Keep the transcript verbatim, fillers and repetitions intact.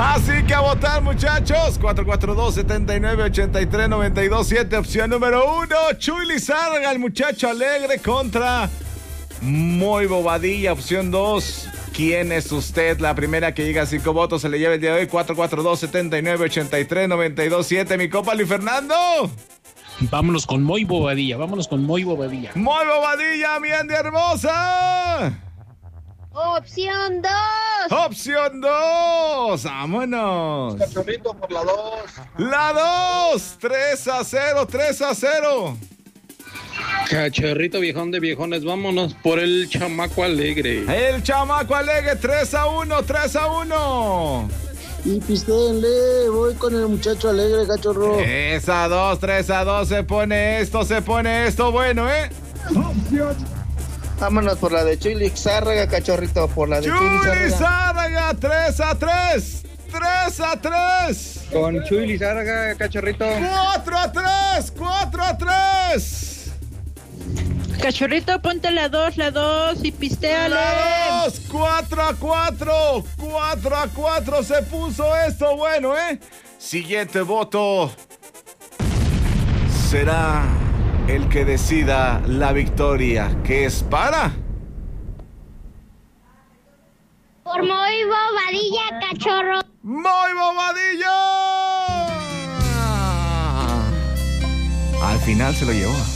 Así que a votar, muchachos. cuatro cuatro dos, siete nueve, ocho tres, nueve dos siete. Opción número uno, Chuy Lizárraga, el muchacho alegre, contra Muy Bobadilla. Opción dos, ¿quién es usted? La primera que llega a cinco votos se le lleva el día de hoy. cuatro cuatro dos, siete nueve, ocho tres, nueve dos siete. Mi compa Luis Fernando. Vámonos con Muy Bobadilla, vámonos con Muy Bobadilla. Muy Bobadilla, mi Andy hermosa. Opción dos. Opción dos. Vámonos. Cachorrito por la dos. La dos. tres a cero, tres a cero. Cachorrito viejón de viejones, vámonos por el chamaco alegre. El chamaco alegre, tres a uno, tres a uno. Y pistéenle, voy con el muchacho alegre, cachorro. tres a dos, tres a dos, se pone esto, se pone esto bueno, ¿eh? Vámonos por la de Chuy Lizárraga, cachorrito, por la de Chuy Chuy Lizárraga. Lizárraga, tres a tres, tres a tres. Con Chuy Lizárraga, cachorrito. cuatro a tres, cuatro a tres. Cachorrito, ponte la dos, la dos y pistéale. La dos, cuatro a cuatro, cuatro a cuatro se puso esto bueno, ¿eh? Siguiente voto será el que decida la victoria, que es para... Por Muy Bobadilla, cachorro. ¡Muy Bobadilla! Al final se lo llevó.